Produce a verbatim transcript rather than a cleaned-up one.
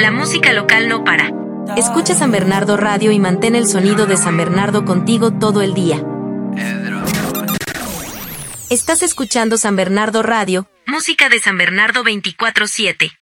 La música local no para. Escucha San Bernardo Radio y mantén el sonido de San Bernardo contigo todo el día. Estás escuchando San Bernardo Radio, música de San Bernardo veinticuatro siete.